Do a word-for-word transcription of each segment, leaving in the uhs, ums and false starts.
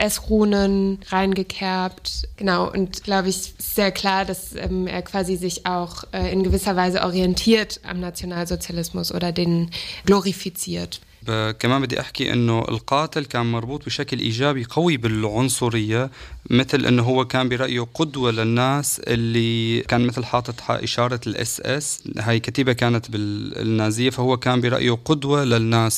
S-Runen reingekerbt. Genau, und glaube ich, ist sehr klar, dass ähm, er quasi sich auch äh, in gewisser Weise orientiert am Nationalsozialismus oder den glorifiziert. كمان بدي أحكي إنه القاتل كان مربوط بشكل إيجابي قوي بالعنصرية، مثل إنه هو كان برأيه قدوة للناس اللي كان مثل حاطط إشارة الإس إس، هاي كتيبة كانت بالنازية، فهو كان برأيه قدوة للناس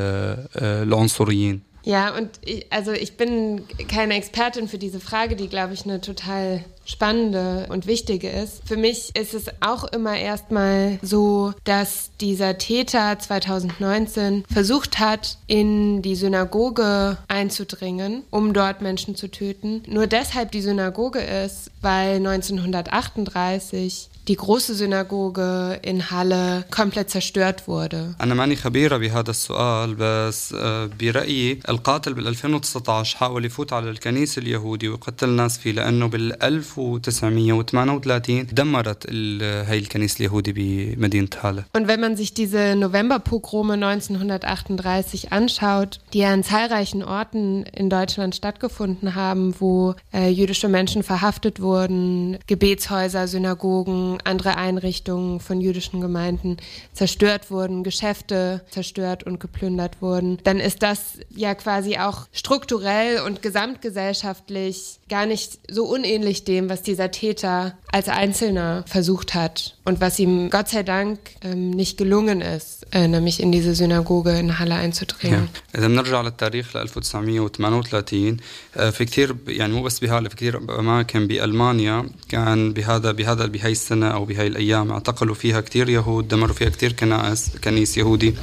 العنصريين. Ja, und ich, also ich bin keine Expertin für diese Frage, die, glaube ich, eine total spannende und wichtige ist. Für mich ist es auch immer erstmal so, dass dieser Täter zwanzig neunzehn versucht hat, in die Synagoge einzudringen, um dort Menschen zu töten. Nur deshalb die Synagoge ist, weil neunzehnhundertachtunddreißig die große Synagoge in Halle komplett zerstört wurde. أنا ماني خبيرة بهذا السؤال، بس برأيي القاتل بال ألفين وتسعة عشر حاول يفوت على الكنيسة اليهودي ويقتل الناس فيه، لأنه بال ألف وتسعمية وثمانية وثلاثين دمرت هاي الكنيسة اليهودي بمدينة هالة. Und wenn man sich diese Novemberpogrome neunzehnhundertachtunddreißig anschaut, die an zahlreichen Orten in Deutschland stattgefunden haben, wo äh, jüdische Menschen verhaftet wurden, Gebetshäuser, Synagogen, andere Einrichtungen von jüdischen Gemeinden zerstört wurden, Geschäfte zerstört und geplündert wurden, dann ist das ja quasi auch strukturell und gesamtgesellschaftlich gar nicht so unähnlich dem, was dieser Täter als Einzelner versucht hat und was ihm Gott sei Dank ähm, nicht gelungen ist, äh, nämlich in diese Synagoge in Halle einzudringen. إذا بنرجع للتاريخ ل ألف وتسعمية وثمانية وثلاثين في كتير يعني مو بس بهالة، في كتير أماكن بألمانيا كان بهذا بهذا بهاي السنة أو بهاي الأيام اعتقلوا فيها كتير يهود، دمروا فيها كتير كنائس كنيس يهودي،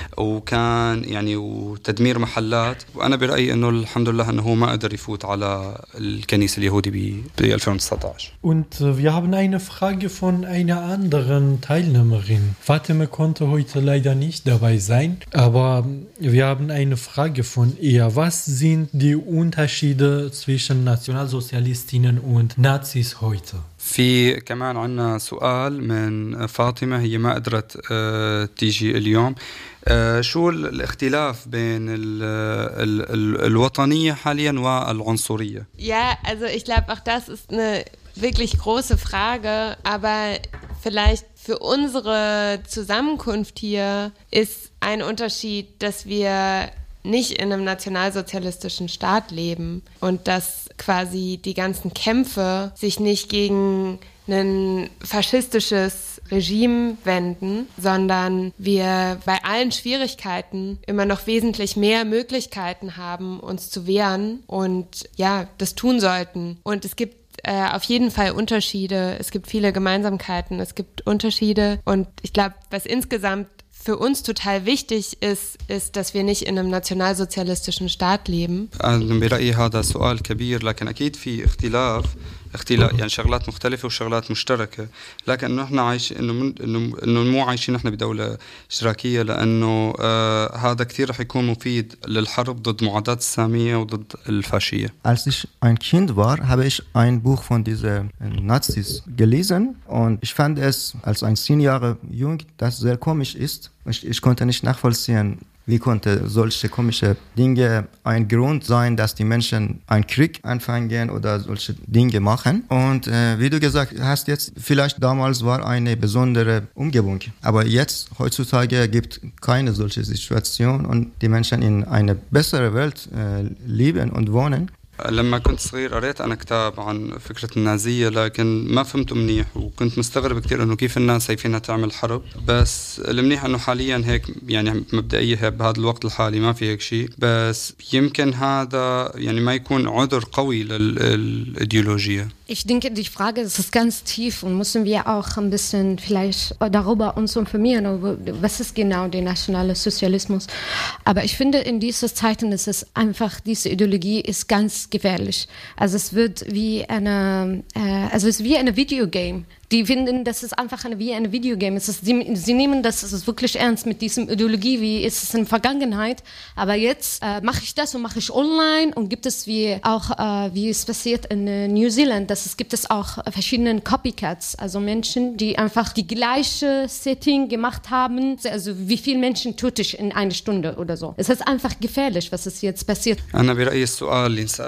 وكان يعني وتدمير محلات. وأنا برأيي إنه الحمد لله إنه هو ما قدر يفوت على الكنيسة اليهودي ب ألفين وتسعة عشر. Und äh, wir haben eine Frage von einer anderen Teilnehmerin. Fatime konnte heute leider nicht dabei sein, aber wir haben eine Frage von ihr. Was sind die Unterschiede zwischen Nationalsozialistinnen und Nazis heute? في كمان عنا سؤال من فاطمة، هي ما قدرت تيجي اليوم. شو الاختلاف بين ال ال ال الوطنية حاليا والعنصرية؟ Ja, also ich glaube, auch das ist eine wirklich große Frage, aber vielleicht für unsere Zusammenkunft hier ist ein Unterschied, dass wir nicht in einem nationalsozialistischen Staat leben und dass quasi die ganzen Kämpfe sich nicht gegen ein faschistisches Regime wenden, sondern wir bei allen Schwierigkeiten immer noch wesentlich mehr Möglichkeiten haben, uns zu wehren und ja, das tun sollten. Und es gibt äh, auf jeden Fall Unterschiede, es gibt viele Gemeinsamkeiten, es gibt Unterschiede und ich glaube, was insgesamt für uns total wichtig ist, ist, dass wir nicht in einem nationalsozialistischen Staat leben. أنا برأيي هذا سؤال كبير، لكن أكيد في اختلاف اختلاف يعني شغلات مختلفة وشغلات مشتركة، لكن إنه إحنا عايش إنه من إنه إنه مو عايشين إحنا بدولة اشتراكية، لأنه آه هذا كتير رح يكون مفيد للحرب ضد معاداة السامية وضد الفاشية. Als ich ein Kind war, habe ich ein Buch von diesen Nazis gelesen und ich fand es als ein zehn Jahre jung, das sehr komisch ist. Ich, ich konnte nicht nachvollziehen, wie konnte solche komische Dinge ein Grund sein, dass die Menschen einen Krieg anfangen oder solche Dinge machen. Und äh, wie du gesagt hast, jetzt vielleicht damals war eine besondere Umgebung. Aber jetzt, heutzutage, gibt es keine solche Situation und die Menschen in einer besseren Welt äh, leben und wohnen. لما كنت صغير قريت أنا كتاب عن فكرة النازية، لكن ما فهمته منيح وكنت مستغرب كتير إنه كيف الناس شايفينها تعمل حرب. بس المنيح إنه حاليا هيك يعني مبدئيا بهذا الوقت الحالي ما في هيك شيء، بس يمكن هذا يعني ما يكون عذر قوي للإيديولوجية. Ich denke, die Frage ist ganz tief und müssen wir auch ein bisschen vielleicht darüber uns informieren, was ist genau der nationale Sozialismus. Aber ich finde, in diesen Zeiten ist es einfach, diese Ideologie ist ganz gefährlich. Also es wird wie eine, äh, also es ist wie eine Videogame. Die finden, das ist einfach eine, wie ein Videogame. Es ist, sie, sie nehmen das, es ist wirklich ernst mit diesem Ideologie, wie ist es in der Vergangenheit. Aber jetzt äh, mache ich das und mache ich online und gibt es wie auch, äh, wie es passiert in äh, New Zealand, dass es gibt es auch verschiedene Copycats, also Menschen, die einfach die gleiche Setting gemacht haben. Also wie viele Menschen töte ich in einer Stunde oder so. Es ist einfach gefährlich, was es jetzt passiert. أنا برأيي السؤال